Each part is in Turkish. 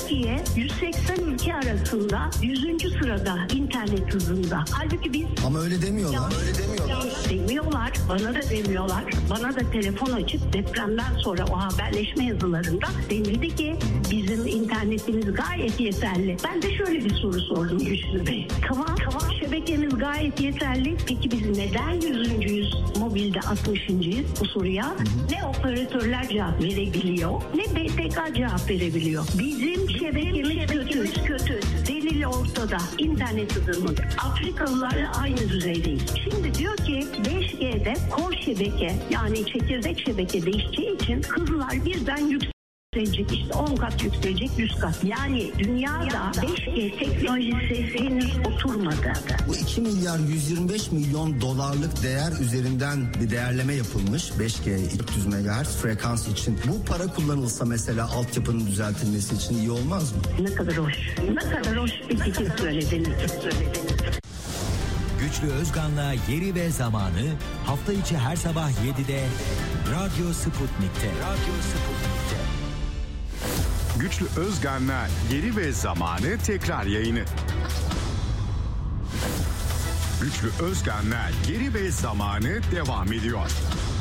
Türkiye 180 ülke arasında 100. sırada internet hızında. Halbuki biz... Ama öyle demiyorlar. Demiyorlar. Bana da demiyorlar. Bana da telefon açıp depremden sonra o haberleşme yazılarında denildi ki bizim internetimiz gayet yeterli. Ben de şöyle bir soru sordum Güçlü Bey. Tamam şebekemiz gayet yeterli. Peki biz neden 100. mobilde 60.'yiz bu soruya? Ne operatörler cevap verebiliyor ne BTK cevap verebiliyor. Bizim şebekemiz kötü. Delil ortada. İnternet hızımız. Afrikalılarla aynı düzeydeyiz. Şimdi diyor ki 5G'de kor şebeke yani çekirdek şebeke değişeceği için hızlar birden yükselecek. İşte 10 kat yükselecek, 100 kat. Yani dünyada 5G teknolojisi henüz oturmadı. Bu 2 milyar 125 milyon dolarlık değer üzerinden bir değerleme yapılmış. 5G 400 MHz frekans için. Bu para kullanılsa mesela altyapının düzeltilmesi için iyi olmaz mı? Ne kadar hoş. Ne kadar hoş bir fikir söylediniz. Güçlü Özgan'la Yeri ve Zamanı hafta içi her sabah 7'de Radyo Sputnik'te. Güçlü Özgan'la Yeri ve Zamanı tekrar yayını. Güçlü Özgan'la Yeri ve Zamanı devam ediyor.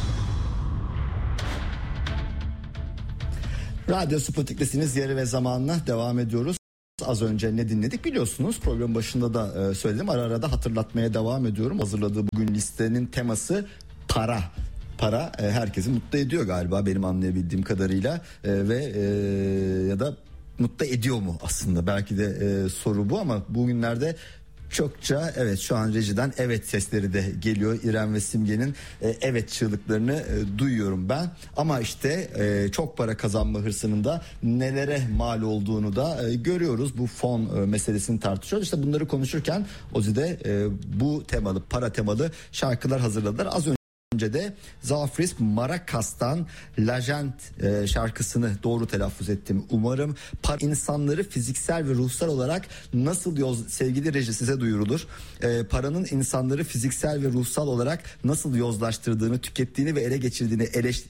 Radyo Sputnik'tesiniz. Yeri ve Zaman'la devam ediyoruz. Az önce ne dinledik biliyorsunuz, programın başında da söyledim, ara ara da hatırlatmaya devam ediyorum. Hazırladığı bugün listenin teması para. Para herkesi mutlu ediyor galiba benim anlayabildiğim kadarıyla ve ya da mutlu ediyor mu aslında, belki de soru bu, ama bugünlerde çokça evet, şu an rejiden evet sesleri de geliyor. İrem ve Simge'nin evet çığlıklarını duyuyorum ben. Ama işte çok para kazanma hırsının da nelere mal olduğunu da görüyoruz. Bu fon meselesini tartışıyoruz. İşte bunları konuşurken Ozi'de bu temalı, para temalı şarkılar hazırladılar. Az önce de Zafris Maracas'tan Lajent şarkısını doğru telaffuz ettim umarım. İnsanları fiziksel ve ruhsal olarak nasıl sevgili reji size duyurulur. Paranın insanları fiziksel ve ruhsal olarak nasıl yozlaştırdığını, tükettiğini ve ele geçirdiğini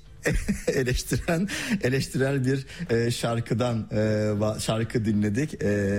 eleştirel bir şarkı dinledik.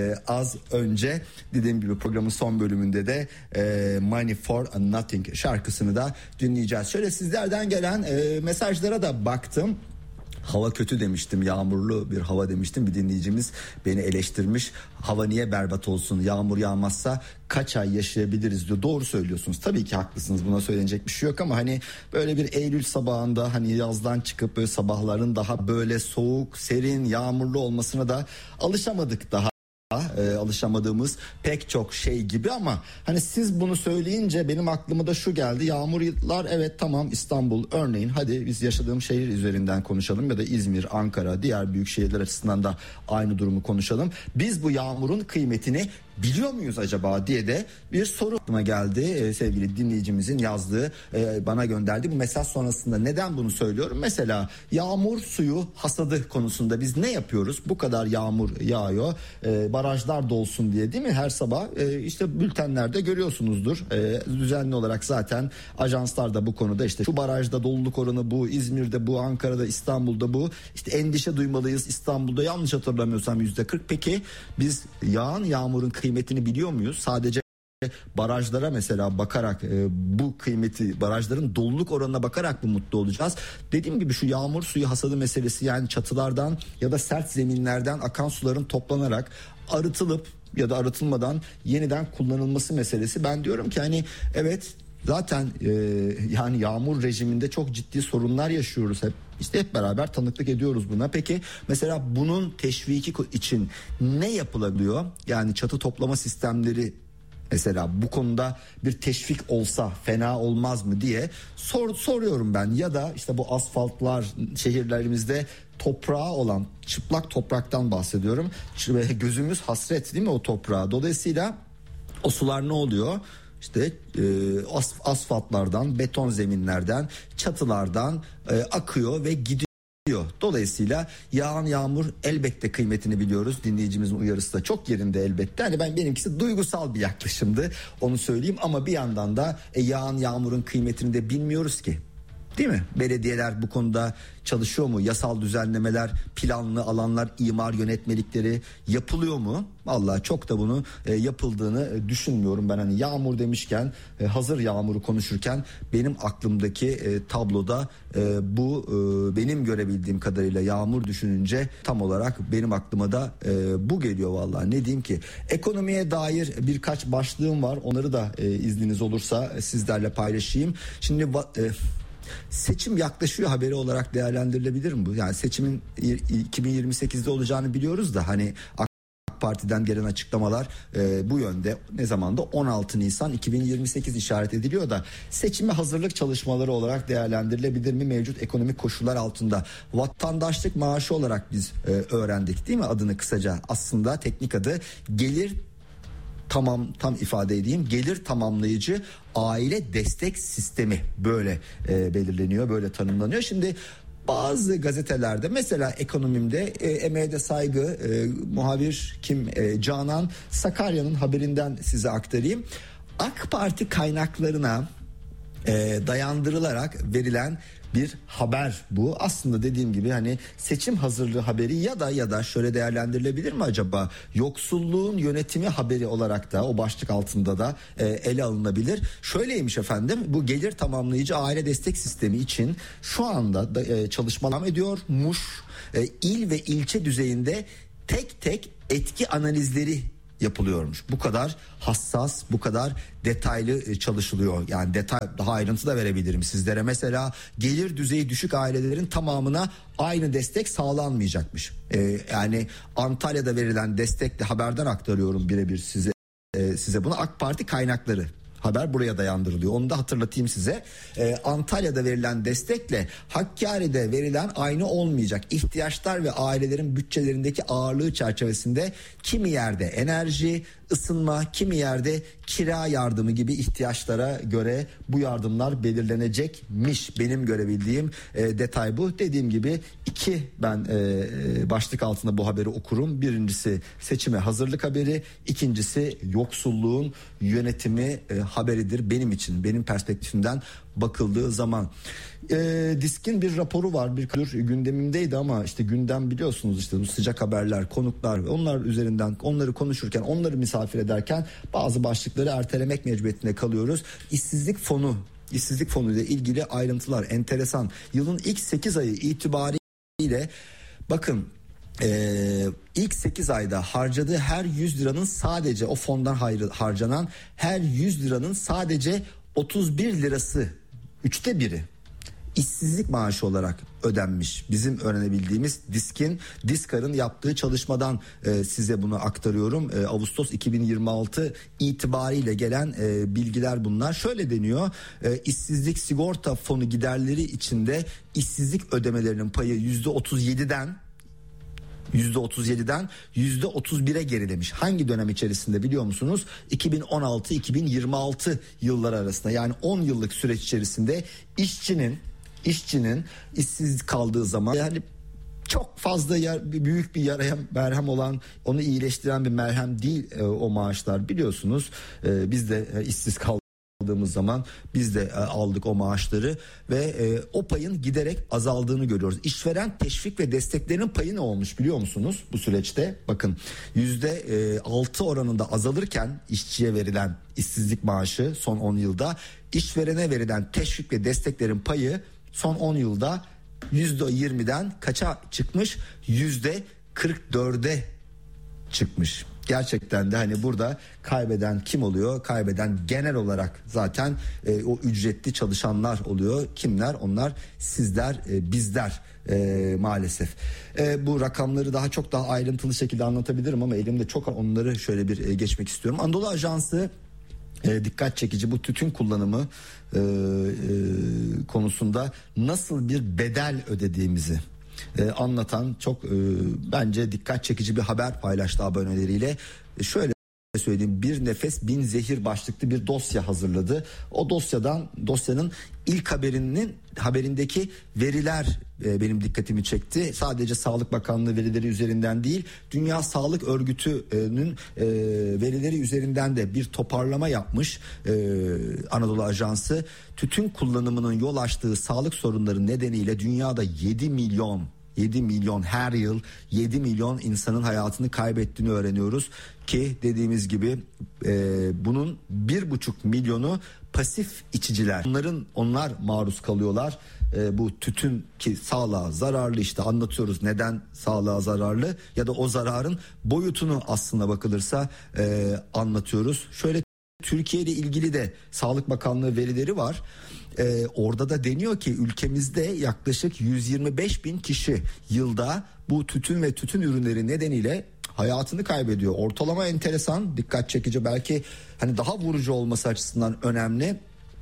Az önce dediğim gibi programın son bölümünde de Money for Nothing şarkısını da dinleyeceğiz. Şöyle sizlerden gelen mesajlara da baktım. Hava kötü demiştim, yağmurlu bir hava demiştim. Bir dinleyicimiz beni eleştirmiş. Hava niye berbat olsun, yağmur yağmazsa kaç ay yaşayabiliriz diyor. Doğru söylüyorsunuz, tabii ki haklısınız, buna söylenecek bir şey yok ama hani böyle bir Eylül sabahında, hani yazdan çıkıp böyle sabahların daha böyle soğuk, serin, yağmurlu olmasına da alışamadık daha. Alışamadığımız pek çok şey gibi, ama hani siz bunu söyleyince benim aklıma da şu geldi. Yağmurlar evet tamam, İstanbul örneğin, hadi biz yaşadığım şehir üzerinden konuşalım ya da İzmir, Ankara, diğer büyük şehirler açısından da aynı durumu konuşalım. Biz bu yağmurun kıymetini biliyor muyuz acaba diye de bir soru aklıma geldi. Sevgili dinleyicimizin yazdığı, bana gönderdiği bu mesaj sonrasında neden bunu söylüyorum? Mesela yağmur suyu hasadı konusunda biz ne yapıyoruz? Bu kadar yağmur yağıyor, barajlar dolsun diye, değil mi? Her sabah işte bültenlerde görüyorsunuzdur. Düzenli olarak zaten ajanslar da bu konuda işte şu barajda doluluk oranı bu, İzmir'de bu, Ankara'da, İstanbul'da bu. İşte endişe duymalıyız. İstanbul'da yanlış hatırlamıyorsam %40. Peki biz yağan yağmurun kıymetini biliyor muyuz? Sadece barajlara mesela bakarak bu kıymeti, barajların doluluk oranına bakarak mı mutlu olacağız? Dediğim gibi şu yağmur suyu hasadı meselesi, yani çatılardan ya da sert zeminlerden akan suların toplanarak arıtılıp ya da arıtılmadan yeniden kullanılması meselesi. Ben diyorum ki hani evet, zaten yani yağmur rejiminde çok ciddi sorunlar yaşıyoruz hep. İşte hep beraber tanıklık ediyoruz buna. Peki mesela bunun teşviki için ne yapılabiliyor? Yani çatı toplama sistemleri mesela bu konuda bir teşvik olsa fena olmaz mı diye soruyorum ben. Ya da işte bu asfaltlar, şehirlerimizde toprağı olan, çıplak topraktan bahsediyorum. Gözümüz hasret değil mi o toprağa? Dolayısıyla o sular ne oluyor? İşte asfaltlardan, beton zeminlerden, çatılardan akıyor ve gidiyor. Dolayısıyla yağan yağmur elbette kıymetini biliyoruz. Dinleyicimizin uyarısı da çok yerinde elbette. Hani benimkisi duygusal bir yaklaşımdı, onu söyleyeyim, ama bir yandan da yağan yağmurun kıymetini de bilmiyoruz ki. Değil mi? Belediyeler bu konuda çalışıyor mu? Yasal düzenlemeler, planlı alanlar, imar yönetmelikleri yapılıyor mu? Vallahi çok da bunu yapıldığını düşünmüyorum ben. Hani yağmur demişken, hazır yağmuru konuşurken benim aklımdaki tabloda bu, benim görebildiğim kadarıyla yağmur düşününce tam olarak benim aklıma da bu geliyor vallahi. Ne diyeyim ki? Ekonomiye dair birkaç başlığım var. Onları da izniniz olursa sizlerle paylaşayım. Şimdi seçim yaklaşıyor haberi olarak değerlendirilebilir mi bu? Yani seçimin 2028'de olacağını biliyoruz da hani AK Parti'den gelen açıklamalar bu yönde. Ne zaman da 16 Nisan 2028 işaret ediliyor da seçime hazırlık çalışmaları olarak değerlendirilebilir mi mevcut ekonomik koşullar altında? Vatandaşlık maaşı olarak biz öğrendik değil mi adını kısaca? Aslında teknik adı tam ifade edeyim, gelir tamamlayıcı aile destek sistemi böyle belirleniyor, böyle tanımlanıyor. Şimdi bazı gazetelerde mesela Ekonomim'de emeğe de saygı muhabir Canan Sakarya'nın haberinden size aktarayım. AK Parti kaynaklarına dayandırılarak verilen bir haber bu. Aslında dediğim gibi hani seçim hazırlığı haberi ya da şöyle değerlendirilebilir mi acaba? Yoksulluğun yönetimi haberi olarak da o başlık altında da ele alınabilir. Şöyleymiş efendim, bu gelir tamamlayıcı aile destek sistemi için şu anda da, çalışmalar ediyormuş. İl ve ilçe düzeyinde tek tek etki analizleri yapılıyormuş. Bu kadar hassas, bu kadar detaylı çalışılıyor. Yani daha ayrıntı da verebilirim sizlere. Mesela gelir düzeyi düşük ailelerin tamamına aynı destek sağlanmayacakmış. Yani Antalya'da verilen destekle haberden aktarıyorum birebir size bunu. AK Parti kaynakları. Haber buraya dayandırılıyor. Onu da hatırlatayım size. Antalya'da verilen destekle Hakkari'de verilen aynı olmayacak. İhtiyaçlar ve ailelerin bütçelerindeki ağırlığı çerçevesinde kimi yerde enerji, ısınma, kimi yerde kira yardımı gibi ihtiyaçlara göre bu yardımlar belirlenecekmiş. Benim görebildiğim detay bu. Dediğim gibi ben başlık altında bu haberi okurum. Birincisi seçime hazırlık haberi, ikincisi yoksulluğun yönetimi haberidir benim için, benim perspektifimden bakıldığı zaman. Disk'in bir raporu var, bir gündemimdeydi ama işte gündem biliyorsunuz, işte bu sıcak haberler, konuklar, onlar üzerinden onları konuşurken, onları misafir ederken bazı başlıkları ertelemek mecburiyetinde kalıyoruz. İşsizlik fonu ile ilgili ayrıntılar enteresan. Yılın ilk 8 ayı itibariyle bakın, ilk 8 ayda harcadığı her 100 liranın sadece o fondan harcanan her 100 liranın sadece 31 lirası, 3'te 1'i işsizlik maaşı olarak ödenmiş. Bizim öğrenebildiğimiz Diskar'ın yaptığı çalışmadan size bunu aktarıyorum. Ağustos 2026 itibariyle gelen bilgiler bunlar. Şöyle deniyor: işsizlik sigorta fonu giderleri içinde işsizlik ödemelerinin payı %37'den %31'e gerilemiş. Hangi dönem içerisinde biliyor musunuz? 2016-2026 yılları arasında, yani 10 yıllık süreç içerisinde işçinin işsiz kaldığı zaman, yani çok fazla büyük bir yaraya merhem olan, onu iyileştiren bir merhem değil o maaşlar, biliyorsunuz. Biz de işsiz aldığımız zaman biz de aldık o maaşları ve o payın giderek azaldığını görüyoruz. İşveren teşvik ve desteklerinin payı ne olmuş biliyor musunuz bu süreçte? Bakın, %6 oranında azalırken işçiye verilen işsizlik maaşı son 10 yılda, işverene verilen teşvik ve desteklerin payı son 10 yılda %20'den kaça çıkmış? %44'e çıkmış. Gerçekten de hani burada kaybeden kim oluyor? Kaybeden genel olarak zaten o ücretli çalışanlar oluyor. Kimler? Onlar sizler, bizler maalesef. Bu rakamları daha ayrıntılı şekilde anlatabilirim ama elimde çok, onları şöyle bir geçmek istiyorum. Anadolu Ajansı dikkat çekici, bu tütün kullanımı konusunda nasıl bir bedel ödediğimizi anlatan çok bence dikkat çekici bir haber paylaştı aboneleriyle. Şöyle söyleyeyim, bir nefes bin zehir başlıklı bir dosya hazırladı. O dosyanın ilk haberindeki veriler benim dikkatimi çekti. Sadece Sağlık Bakanlığı verileri üzerinden değil, Dünya Sağlık Örgütü'nün verileri üzerinden de bir toparlama yapmış Anadolu Ajansı. Tütün kullanımının yol açtığı sağlık sorunları nedeniyle dünyada 7 milyon her yıl 7 milyon insanın hayatını kaybettiğini öğreniyoruz ki dediğimiz gibi bunun 1,5 milyonu pasif içiciler. Onlar maruz kalıyorlar. Bu tütün ki sağlığa zararlı, işte anlatıyoruz neden sağlığa zararlı ya da o zararın boyutunu aslına bakılırsa anlatıyoruz. Şöyle Türkiye ile ilgili de Sağlık Bakanlığı verileri var. Orada da deniyor ki ülkemizde yaklaşık 125 bin kişi yılda bu tütün ve tütün ürünleri nedeniyle hayatını kaybediyor. Ortalama enteresan, dikkat çekici, belki hani daha vurucu olması açısından önemli.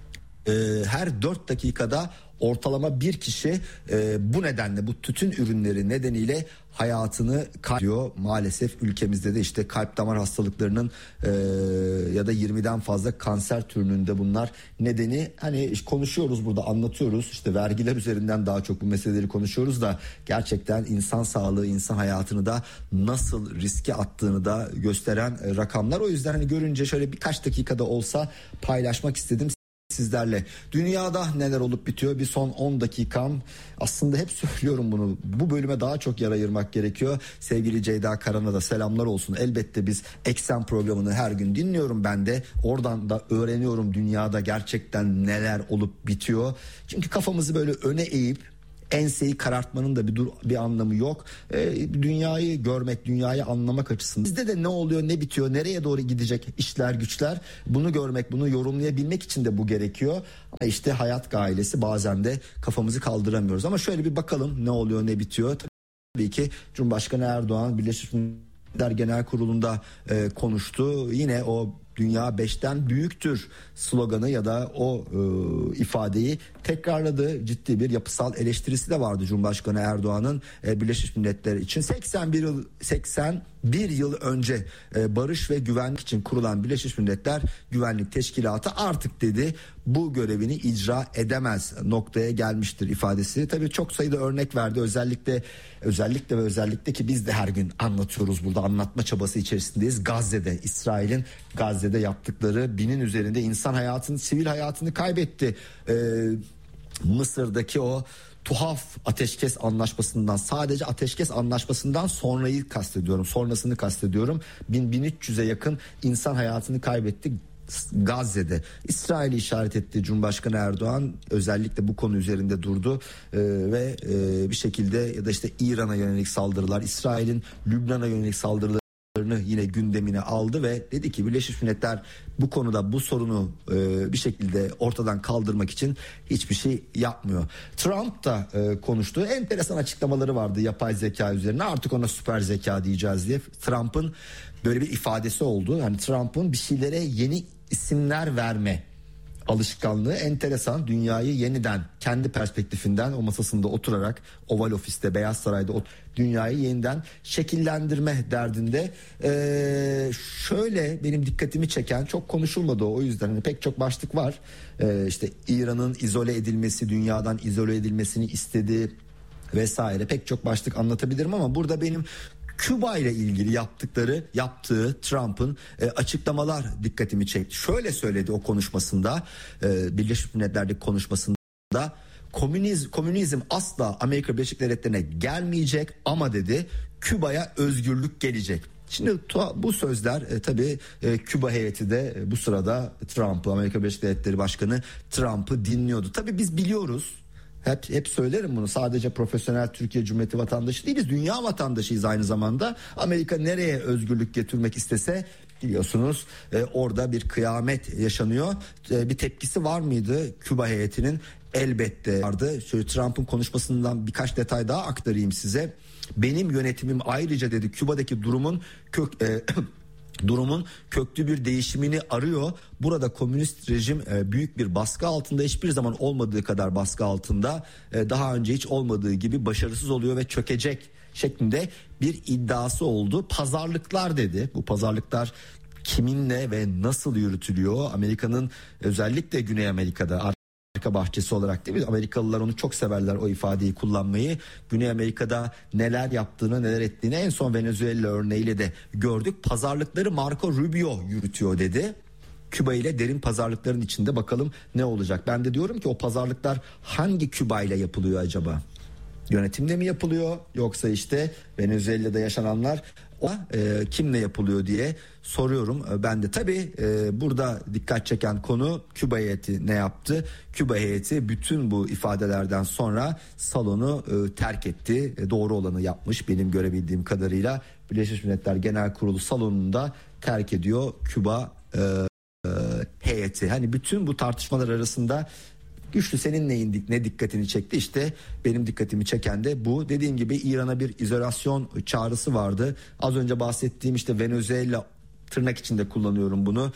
Her 4 dakikada ortalama bir kişi bu nedenle, bu tütün ürünleri nedeniyle hayatını kaybediyor. Maalesef ülkemizde de işte kalp damar hastalıklarının ya da 20'den fazla kanser türünün de bunlar nedeni. Hani konuşuyoruz burada, anlatıyoruz, işte vergiler üzerinden daha çok bu meseleleri konuşuyoruz da gerçekten insan sağlığı, insan hayatını da nasıl riske attığını da gösteren rakamlar. O yüzden hani görünce şöyle birkaç dakikada olsa paylaşmak istedim sizlerle. Dünyada neler olup bitiyor, bir son 10 dakikam. Aslında hep söylüyorum bunu, bu bölüme daha çok yer ayırmak gerekiyor. Sevgili Ceyda Karan'a da selamlar olsun. Elbette biz Eksen programını her gün dinliyorum ben de. Oradan da öğreniyorum dünyada gerçekten neler olup bitiyor. Çünkü kafamızı böyle öne eğip enseyi karartmanın da bir anlamı yok. Dünyayı görmek, dünyayı anlamak açısından. Bizde de ne oluyor, ne bitiyor, nereye doğru gidecek işler güçler, bunu görmek, bunu yorumlayabilmek için de bu gerekiyor. Ama işte hayat gailesi, bazen de kafamızı kaldıramıyoruz. Ama şöyle bir bakalım ne oluyor, ne bitiyor. Tabii ki Cumhurbaşkanı Erdoğan Birleşmiş Milletler Genel Kurulu'nda konuştu. Yine o dünya 5'ten büyüktür sloganı ya da o ifadeyi tekrarladı. Ciddi bir yapısal eleştirisi de vardı Cumhurbaşkanı Erdoğan'ın Birleşmiş Milletler için. 81 yıl önce barış ve güvenlik için kurulan Birleşmiş Milletler Güvenlik Teşkilatı artık dedi bu görevini icra edemez noktaya gelmiştir ifadesi. Tabii çok sayıda örnek verdi. Özellikle ki biz de her gün anlatıyoruz, burada anlatma çabası içerisindeyiz. İsrail'in Gazze'de yaptıkları, 1000'in üzerinde insan hayatını, sivil hayatını kaybetti. Mısır'daki o tuhaf ateşkes anlaşmasından, sadece ateşkes anlaşmasından sonrasını kastediyorum. 1300'e yakın insan hayatını kaybetti Gazze'de. İsrail'i işaret etti Cumhurbaşkanı Erdoğan, özellikle bu konu üzerinde durdu ve bir şekilde ya da işte İran'a yönelik saldırılar, İsrail'in Lübnan'a yönelik saldırıları yine gündemine aldı ve dedi ki Birleşmiş Milletler bu konuda bu sorunu bir şekilde ortadan kaldırmak için hiçbir şey yapmıyor. Trump da konuştu. Enteresan açıklamaları vardı yapay zeka üzerine. Artık ona süper zeka diyeceğiz diye. Trump'ın böyle bir ifadesi oldu. Yani Trump'ın bir şeylere yeni isimler verme alışkanlığı enteresan. Dünyayı yeniden kendi perspektifinden o masasında oturarak Oval Ofis'te, Beyaz Saray'da dünyayı yeniden şekillendirme derdinde. Şöyle benim dikkatimi çeken, çok konuşulmadı o yüzden hani pek çok başlık var. İşte İran'ın izole edilmesi, dünyadan izole edilmesini istedi vesaire, pek çok başlık anlatabilirim ama burada benim Küba ile ilgili yaptığı Trump'ın açıklamalar dikkatimi çekti. Şöyle söyledi o konuşmasında, Birleşmiş Milletler'deki konuşmasında, komünizm asla Amerika Birleşik Devletleri'ne gelmeyecek ama dedi Küba'ya özgürlük gelecek. Şimdi bu sözler tabii Küba heyeti de bu sırada Trump'ı, Amerika Birleşik Devletleri Başkanı Trump'ı dinliyordu. Tabii biz biliyoruz. Hep söylerim bunu, sadece profesyonel Türkiye Cumhuriyeti vatandaşı değiliz, dünya vatandaşıyız aynı zamanda. Amerika nereye özgürlük getirmek istese biliyorsunuz orada bir kıyamet yaşanıyor. Bir tepkisi var mıydı Küba heyetinin? Elbette vardı. Şöyle Trump'ın konuşmasından birkaç detay daha aktarayım size. Benim yönetimim ayrıca dedi Küba'daki durumun köklü bir değişimini arıyor. Burada komünist rejim büyük bir baskı altında, hiçbir zaman olmadığı kadar baskı altında, daha önce hiç olmadığı gibi başarısız oluyor ve çökecek şeklinde bir iddiası oldu. Pazarlıklar dedi. Bu pazarlıklar kiminle ve nasıl yürütülüyor? Amerika'nın özellikle Güney Amerika'da arka bahçesi olarak, değil mi? Amerikalılar onu çok severler, o ifadeyi kullanmayı. Güney Amerika'da neler yaptığını, neler ettiğini en son Venezuela örneğiyle de gördük. Pazarlıkları Marco Rubio yürütüyor dedi. Küba ile derin pazarlıkların içinde, bakalım ne olacak? Ben de diyorum ki o pazarlıklar hangi Küba ile yapılıyor acaba? Yönetimle mi yapılıyor, yoksa işte Venezuela'da yaşananlar kimle yapılıyor diye soruyorum. Ben de tabii burada dikkat çeken konu Küba heyeti ne yaptı? Küba heyeti bütün bu ifadelerden sonra salonu terk etti. Doğru olanı yapmış benim görebildiğim kadarıyla. Birleşmiş Milletler Genel Kurulu salonunda terk ediyor Küba heyeti. Hani bütün bu tartışmalar arasında Güçlü, senin ne dikkatini çekti? İşte benim dikkatimi çeken de bu. Dediğim gibi İran'a bir izolasyon çağrısı vardı. Az önce bahsettiğim işte Venezuela, tırnak içinde kullanıyorum bunu,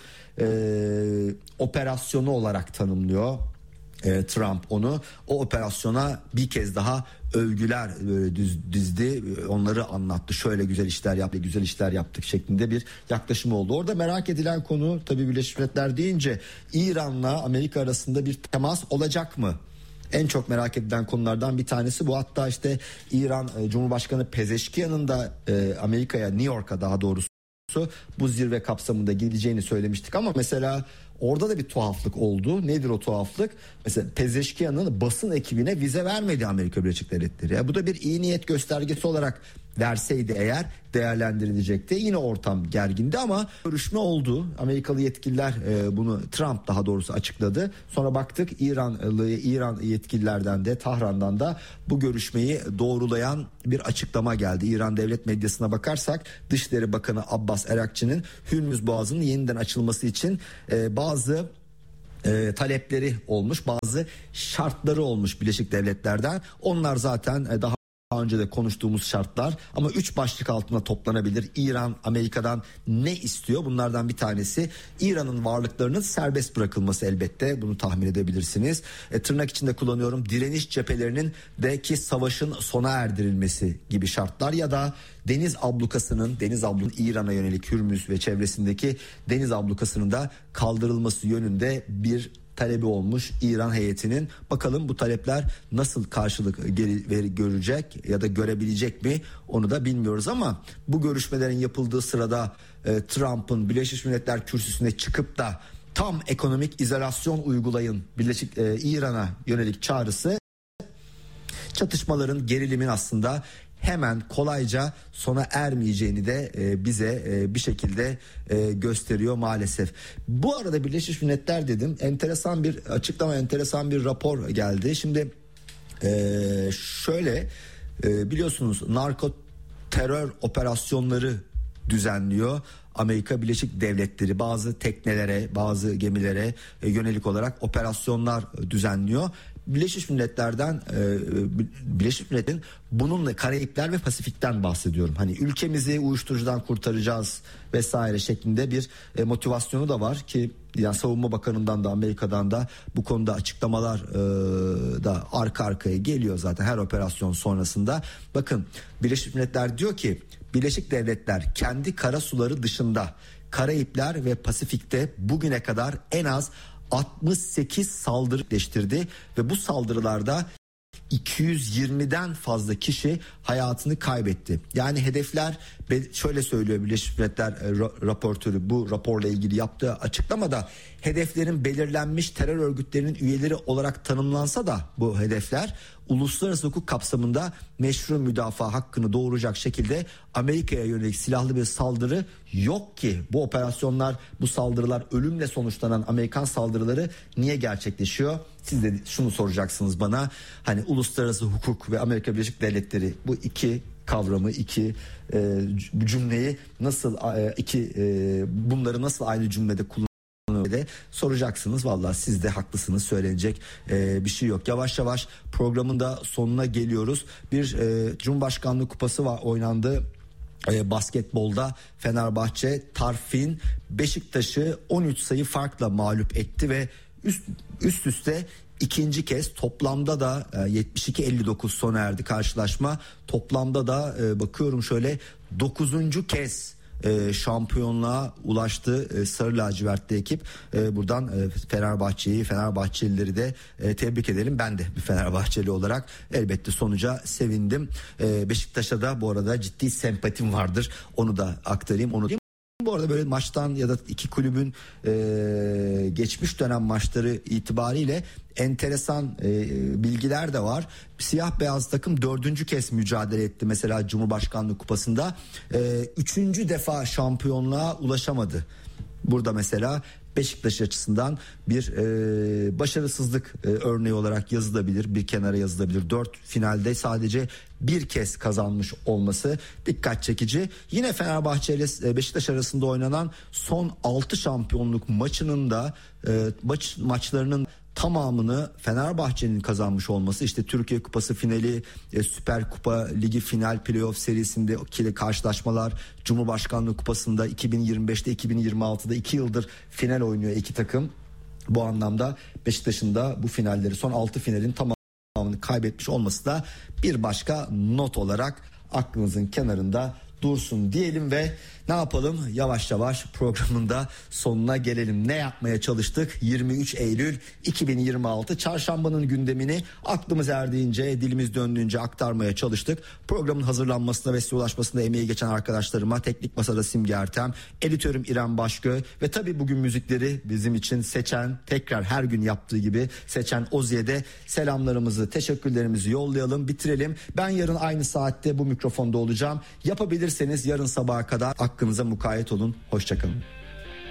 operasyonu olarak tanımlıyor Trump onu. O operasyona bir kez daha övgüler dizdi, onları anlattı. Şöyle güzel işler yaptık, güzel işler yaptık şeklinde bir yaklaşım oldu. Orada merak edilen konu tabii Birleşmiş Milletler deyince İran'la Amerika arasında bir temas olacak mı? En çok merak edilen konulardan bir tanesi bu. Hatta işte İran Cumhurbaşkanı Pezeşkiyan'ın da Amerika'ya, New York'a daha doğrusu bu zirve kapsamında gideceğini söylemiştik ama mesela orada da bir tuhaflık oldu. Nedir o tuhaflık? Mesela Pezeşkiyan'ın basın ekibine vize vermedi Amerika Birleşik Devletleri. Bu da bir iyi niyet göstergesi olarak verseydi eğer değerlendirilecekti. Yine ortam gergindi ama görüşme oldu. Amerikalı yetkililer bunu, Trump daha doğrusu açıkladı. Sonra baktık İran yetkililerden de, Tahran'dan da bu görüşmeyi doğrulayan bir açıklama geldi. İran devlet medyasına bakarsak Dışişleri Bakanı Abbas Erakçı'nın Hürmüz Boğazı'nın yeniden açılması için bazı talepleri olmuş, bazı şartları olmuş Birleşik Devletler'den. Onlar zaten daha önce de konuştuğumuz şartlar ama 3 başlık altında toplanabilir. İran Amerika'dan ne istiyor? Bunlardan bir tanesi İran'ın varlıklarının serbest bırakılması, elbette bunu tahmin edebilirsiniz. Tırnak içinde kullanıyorum, direniş cephelerinin deki savaşın sona erdirilmesi gibi şartlar ya da deniz ablukasının İran'a yönelik Hürmüz ve çevresindeki deniz ablukasının da kaldırılması yönünde bir talebi olmuş İran heyetinin. Bakalım bu talepler nasıl karşılık görecek ya da görebilecek mi, onu da bilmiyoruz ama bu görüşmelerin yapıldığı sırada Trump'ın Birleşmiş Milletler kürsüsüne çıkıp da tam ekonomik izolasyon uygulayın İran'a yönelik çağrısı, çatışmaların, gerilimin aslında hemen kolayca sona ermeyeceğini de bize bir şekilde gösteriyor maalesef. Bu arada Birleşmiş Milletler dedim, enteresan bir açıklama, enteresan bir rapor geldi. Şimdi şöyle biliyorsunuz, narko terör operasyonları düzenliyor Amerika Birleşik Devletleri. Bazı teknelere, bazı gemilere yönelik olarak operasyonlar düzenliyor. Birleşmiş Milletler'in bununla Karayipler ve Pasifik'ten bahsediyorum. Hani ülkemizi uyuşturucudan kurtaracağız vesaire şeklinde bir motivasyonu da var ki, yani Savunma Bakanı'ndan da Amerika'dan da bu konuda açıklamalar da arka arkaya geliyor zaten her operasyon sonrasında. Bakın, Birleşmiş Milletler diyor ki Birleşik Devletler kendi karasuları dışında Karayipler ve Pasifik'te bugüne kadar en az 68 saldırı gerçekleştirdi ve bu saldırılarda 220'den fazla kişi hayatını kaybetti. Yani hedefler, şöyle söylüyor Birleşmiş Milletler raportörü bu raporla ilgili yaptığı açıklamada, hedeflerin belirlenmiş terör örgütlerinin üyeleri olarak tanımlansa da bu hedefler uluslararası hukuk kapsamında meşru müdafaa hakkını doğuracak şekilde Amerika'ya yönelik silahlı bir saldırı yok ki. Bu operasyonlar, bu saldırılar, ölümle sonuçlanan Amerikan saldırıları niye gerçekleşiyor? Siz de şunu soracaksınız bana, hani uluslararası hukuk ve Amerika Birleşik Devletleri, bu iki kavramı, iki cümleyi nasıl, bunları nasıl aynı cümlede kullanıyorsunuz de soracaksınız. Vallahi siz de haklısınız, söylenecek bir şey yok. Yavaş yavaş programın da sonuna geliyoruz. Bir Cumhurbaşkanlığı kupası oynandı. Basketbolda Fenerbahçe Tarfin Beşiktaş'ı 13 sayı farkla mağlup etti ve üst üste ikinci kez, toplamda da 72-59 sona erdi karşılaşma. Toplamda da bakıyorum şöyle 9. kez şampiyonluğa ulaştı sarı lacivertli ekip. Buradan Fenerbahçe'yi, Fenerbahçelileri de tebrik edelim. Ben de bir Fenerbahçeli olarak elbette sonuca sevindim. Beşiktaş'a da bu arada ciddi sempatim vardır. Onu da aktarayım. Bu arada böyle maçtan ya da iki kulübün geçmiş dönem maçları itibariyle enteresan bilgiler de var. Siyah beyaz takım 4. kez mücadele etti. Mesela Cumhurbaşkanlığı Kupası'nda 3. defa şampiyonluğa ulaşamadı. Burada mesela Beşiktaş açısından bir başarısızlık örneği olarak yazılabilir, bir kenara yazılabilir. 4 finalde sadece bir kez kazanmış olması dikkat çekici. Yine Fenerbahçe ile Beşiktaş arasında oynanan son 6 şampiyonluk maçının da maçlarının tamamını Fenerbahçe'nin kazanmış olması, işte Türkiye Kupası finali, Süper Kupa Ligi final playoff serisindeki karşılaşmalar, Cumhurbaşkanlığı Kupası'nda 2025'te 2026'da 2 yıldır final oynuyor iki takım. Bu anlamda Beşiktaş'ın da bu finalleri, son 6 finalin tamamını kaybetmiş olması da bir başka not olarak aklınızın kenarında dursun diyelim ve ne yapalım, yavaş yavaş programın da sonuna gelelim. Ne yapmaya çalıştık? 23 Eylül 2026 çarşambanın gündemini aklımız erdiğince, dilimiz döndüğünce aktarmaya çalıştık. Programın hazırlanmasına ve size ulaşmasında emeği geçen arkadaşlarıma, teknik masada Simge Ertem, editörüm İrem Başgöy ve tabii bugün müzikleri bizim için seçen, tekrar her gün yaptığı gibi seçen Ozi'ye de selamlarımızı, teşekkürlerimizi yollayalım, bitirelim. Ben yarın aynı saatte bu mikrofonda olacağım. Yapabilirseniz yarın sabaha kadar hakkınıza mukayyet olun. Hoşçakalın.